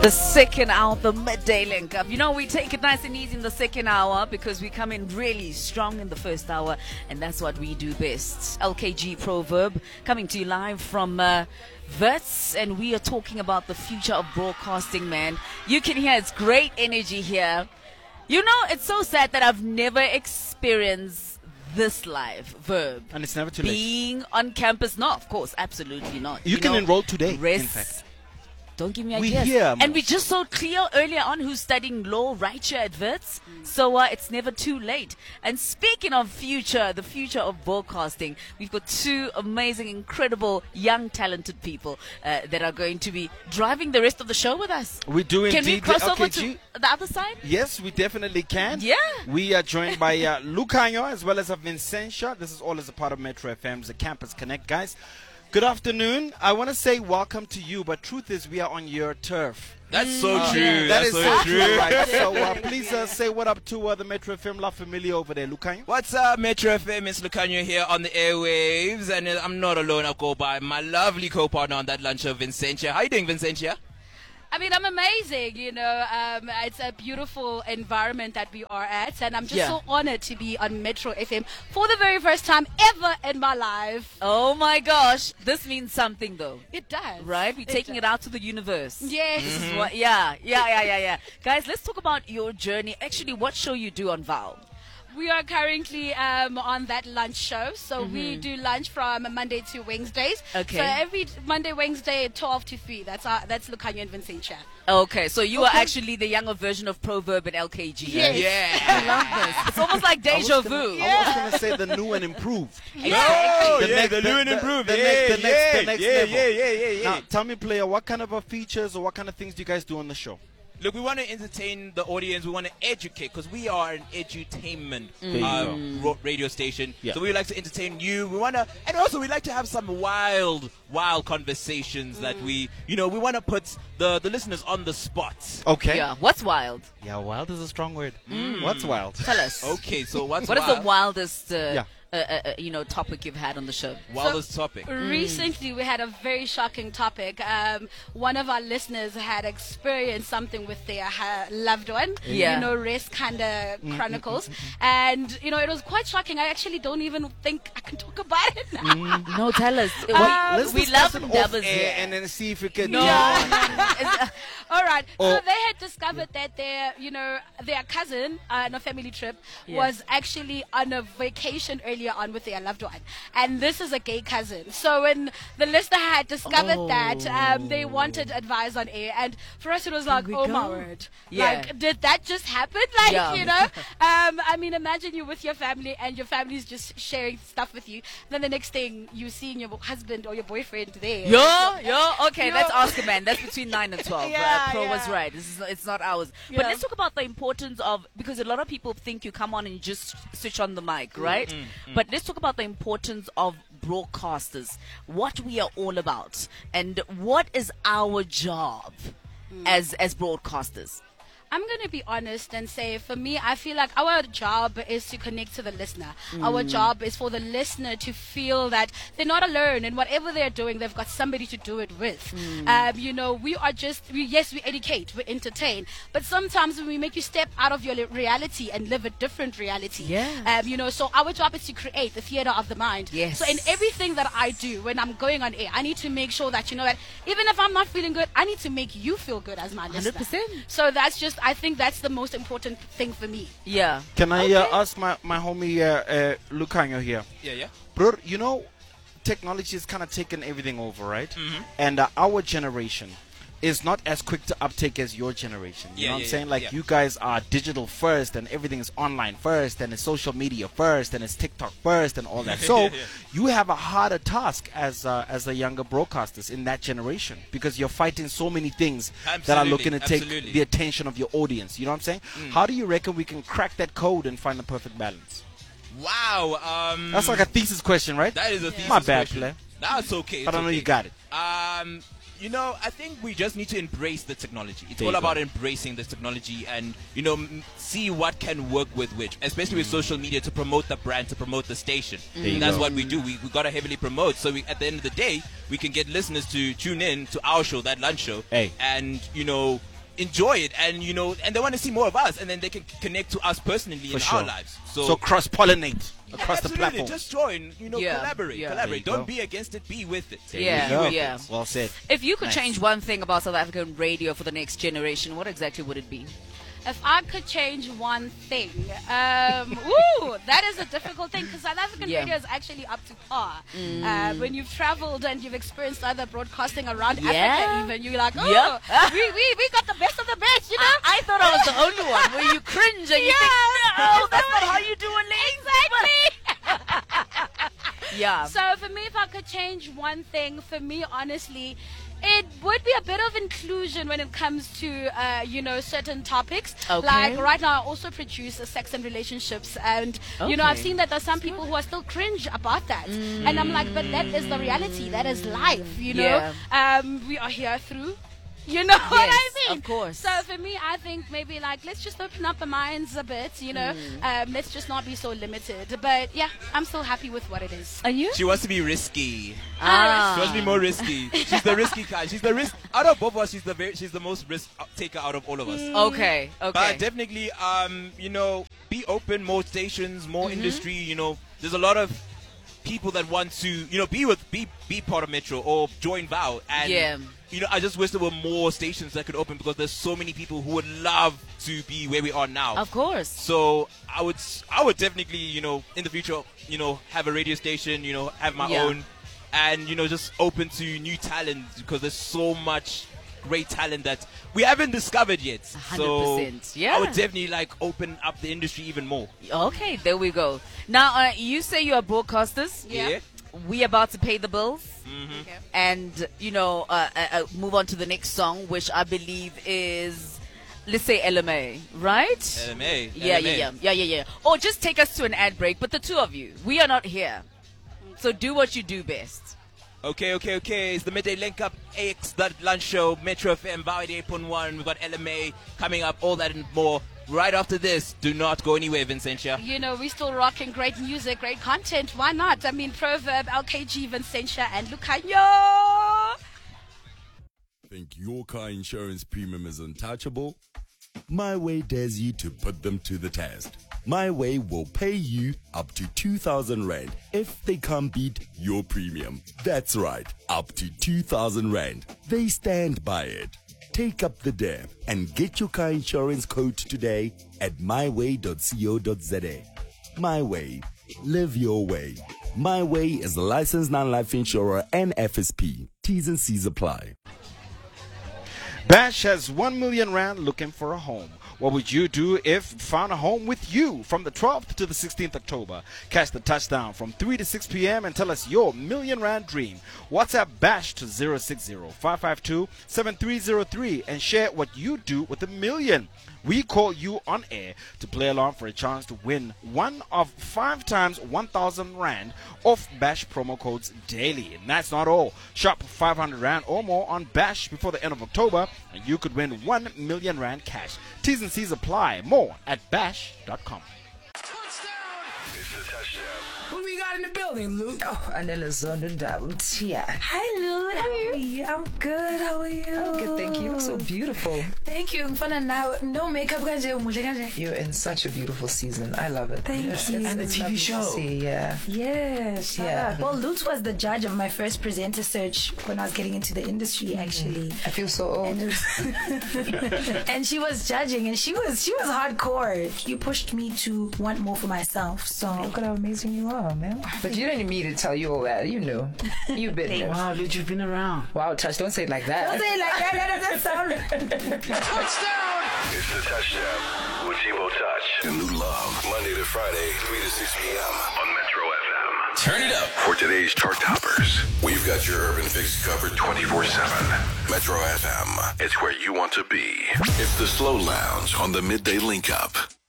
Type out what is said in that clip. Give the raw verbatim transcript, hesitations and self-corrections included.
The second hour, the midday link up. You know, we take it nice and easy in the second hour because we come in really strong in the first hour, and that's what we do best. L K G Proverb coming to you live from uh, Wits, and we are talking about the future of broadcasting, man. You can hear it's great energy here. You know, it's so sad that I've never experienced this live verb. And it's never too late. Being on campus. No, of course, absolutely not. You, you can know, enroll today, rest, in fact. Don't give me We ideas. hear And we just saw Cleo earlier on who's studying law right here at Wits. Mm. So uh, it's never too late. And speaking of future, the future of broadcasting, we've got two amazing, incredible, young, talented people uh, that are going to be driving the rest of the show with us. We do Can indeed. we cross L K over G? to the other side? Yes, we definitely can. Yeah. We are joined by uh, Lucanyo as well as a Vincentia. This is all as a part of Metro F M's The Campus Connect, guys. Good afternoon. I want to say welcome to you, but truth is we are on your turf. That's so Uh, true. That That's is so, so true. true. Right. So uh, please uh, say what up to uh, the Metro F M La Familia over there, Lucanyo. What's up, Metro F M? It's Lucanyo here on the airwaves, and uh, I'm not alone. I go by my lovely co-partner on that lunch of Vincentia. How you doing, Vincentia? I mean, I'm amazing, you know, um, it's a beautiful environment that we are at, and I'm just Yeah. so honored to be on Metro F M for the very first time ever in my life. Oh my gosh. This means something though. It does. Right? We're It taking does. it out to the universe. Yes. This is what, yeah, yeah, yeah, yeah, yeah. Guys, let's talk about your journey. Actually, what show you do on Val? We are currently um, on that lunch show, so we do lunch from Monday to Wednesdays. Okay. So every Monday, Wednesday, twelve to three. That's our, that's Lucanyo and Vincentia. Okay, so you are Okay. actually the younger version of Proverb and L K G. Yes. Yeah. I love this. It's almost like deja vu. I was going to say the new and improved. Oh, The yeah, next- the the- new and the- improved. the yeah, next- the next- yeah, the next yeah, level. yeah, yeah, yeah, yeah. Now, tell me, player, what kind of uh, features or what kind of things do you guys do on the show? Look, we want to entertain the audience. We want to educate because we are an edutainment There you uh, go. ro- radio station. Yeah. So we like to entertain you. We want to, and also we like to have some wild, wild conversations that we, you know, we want to put the, the listeners on the spot. Okay. Yeah, what's wild? Yeah, wild is a strong word. What's wild? Tell us. Okay, so what's What is wild? the wildest, uh, Yeah. uh, uh, uh, you know, topic you've had on the show? wildest topic? Recently, we had a very shocking topic. Um, one of our listeners had experienced something with their uh, loved one. Yeah. You know, Rest kind of chronicles. And, you know, it was quite shocking. I actually don't even think I can talk about it now. No, tell us. Um, we Let's we discuss love it off Dabba's air here. and then see if we can. No. Yeah. All right. Oh. So they had discovered that their, you know, their cousin uh, on a family trip Yeah. was actually on a vacation earlier on with their loved one, and this is a gay cousin. So when the listener had discovered that, um, they wanted advice on air, and for us it was like, we oh go. my word, Yeah. like did that just happen? Like Yeah. you know, um, I mean, imagine you with your family and your family's just sharing stuff with you. Then the next thing you seeing your husband or your boyfriend there. Yo, yo, okay, Yo. let's ask a man. That's between nine and twelve. Yeah, uh, Pro yeah. was right. This is it's not ours. But Yeah. let's talk about the importance of, because a lot of people think you come on and you just switch on the mic, right? But let's talk about the importance of broadcasters, what we are all about, and what is our job as as broadcasters. I'm going to be honest and say, for me, I feel like our job is to connect to the listener. Our job is for the listener to feel that they're not alone, and whatever they're doing, they've got somebody to do it with. Um, you know, we are just, we, yes, we educate, we entertain, but sometimes when we make you step out of your li- reality and live a different reality. Yes. Um, you know, so our job is to create the theater of the mind. Yes. So in everything that I do, when I'm going on air, I need to make sure that, you know, that even if I'm not feeling good, I need to make you feel good as my listener. one hundred percent. So that's just, I think that's the most important thing for me. Yeah. Can I uh, ask my, my homie uh, uh, Lucanyo here? Yeah, yeah. Bro, you know, technology has kind of taken everything over, right? And uh, our generation is not as quick to uptake as your generation. You Yeah, know what yeah, I'm saying? yeah, Like, yeah. you guys are digital first, and everything is online first, and it's social media first, and it's TikTok first, and all that. So, Yeah. you have a harder task as uh, as the younger broadcasters in that generation, because you're fighting so many things that are Absolutely, looking to take absolutely. the attention of your audience. You know what I'm saying? How do you reckon we can crack that code and find the perfect balance? Wow. Um, That's like a thesis question, right? that is a thesis My bad, question. player. That's okay. But I it's know okay. you got it. Um, you know, I think we just need to embrace the technology. It's There all you about go. embracing this technology and, you know, m- see what can work with which, especially with social media to promote the brand, to promote the station. you That's go. what we do. We, we got to heavily promote. So we, at the end of the day, we can get listeners to tune in to our show, that lunch show, Hey. and, you know, enjoy it, and you know, and they want to see more of us, and then they can connect to us personally For in sure. our lives. So, So cross-pollinate across the absolutely, platform. just join. You know, Yeah, collaborate, yeah. collaborate. There you Don't go. be against it. Be with it. Yeah, There you go. yeah. Well said. If you could Nice. change one thing about South African radio for the next generation, what exactly would it be? If I could change one thing, um, ooh, that is a difficult thing because South African Yeah. radio is actually up to par. Uh, when you've traveled and you've experienced other broadcasting around Yeah. Africa, even you're like, oh, Yeah. we, we we got the best of the best, you know. I, I thought I was the only one where you cringe and you Yeah. think, no, that's not how you do it, ladies. Exactly. Yeah. So for me, if I could change one thing, for me, honestly, it would be a bit of inclusion when it comes to, uh, you know, certain topics. Okay. Like right now, I also produce uh, sex and relationships, and you know, I've Okay. seen that there's some people who are still cringe about that, and I'm like, but that is the reality. That is life, you know. Um, we are here through. You know what I Yes, mean? of course. So for me, I think maybe like let's just open up our minds a bit, you know. Um, let's just not be so limited. But yeah, I'm still happy with what it is. Are you? She wants to be risky. Ah. She wants to be more risky. She's the risky kind. She's the risk out of both of us. She's the very, she's the most risk taker out of all of us. Okay, okay. But definitely, um, you know, be open, more stations, more Mm-hmm. industry. You know, there's a lot of people that want to, you know, be with, be, be part of Metro or join Vow. And, Yeah. you know, I just wish there were more stations that could open because there's so many people who would love to be where we are now. Of course. So I would, I would definitely, you know, in the future, you know, have a radio station, you know, have my Yeah. own, and you know, just open to new talent because there's so much great talent that we haven't discovered yet. one hundred percent, So yeah. I would definitely like open up the industry even more. Okay, there we go. Now, uh, you say you are broadcasters. Yeah. We about to pay the bills. Okay. And, you know, uh, uh, uh, move on to the next song, which I believe is, let's say L M A, right? L M A. Yeah, yeah, yeah, yeah, yeah, yeah. Or just take us to an ad break. But the two of you, we are not here. So do what you do best. Okay, okay, okay. It's the Midday Link Up A X That Lunch Show, Metro F M, Bowie eight point one. We've got L M A coming up, all that and more. Right after this, do not go anywhere, Vincentia. You know, we're still rocking great music, great content. Why not? I mean, Proverb, L K G, Vincentia, and Lucanyo. Think your car insurance premium is untouchable? My Way dares you to put them to the test. My Way will pay you up to two thousand rand if they can't beat your premium. That's right, up to two thousand rand. They stand by it. Take up the dare and get your car insurance quote today at my way dot co dot za. My Way. Live your way. My Way is a licensed non-life insurer and F S P. T's and C's apply. Bash has one million rand looking for a home. What would you do if found a home with you from the twelfth to the sixteenth October? Catch the touchdown from three to six p.m. and tell us your million rand dream. WhatsApp Bash to zero six zero five five two seven three zero three and share what you do with a million. We call you on air to play along for a chance to win one of five times one thousand rand off Bash promo codes daily. And that's not all. Shop five hundred rand or more on Bash before the end of October and you could win one million rand cash. T's and C's apply. More at bash dot com. Who we got in the building, Luke? Oh, Anela Zonda here. Hi, Luke. How are you? I'm good. How are you? I'm good, thank you. You look so beautiful. Thank you. Mfana now. No makeup kanje, umuhle kanje. You're in such a beautiful season. I love it. Thank Yes, you. it's- And the it's T V lovely to show. see, yeah. Yes. Yeah. Well, Luke was the judge of my first presenter search when I was getting into the industry, actually. I feel so old. And, it was- and she was judging, and she was she was hardcore. You pushed me to want more for myself. So Look at how amazing you are, man. But you didn't need me to tell you all that. You knew. You've been there. Wow, Luke, you've been around. Wow, Touch, don't say it like that. don't say it like that. That doesn't sound. It's the touchdown with Tebow Touch. The new love. Monday to Friday, three to six p.m. on Metro F M. Turn it up. For today's chart toppers, we've got your urban fix covered twenty-four seven. Metro F M. It's where you want to be. It's the Slow Lounge on the Midday Link Up.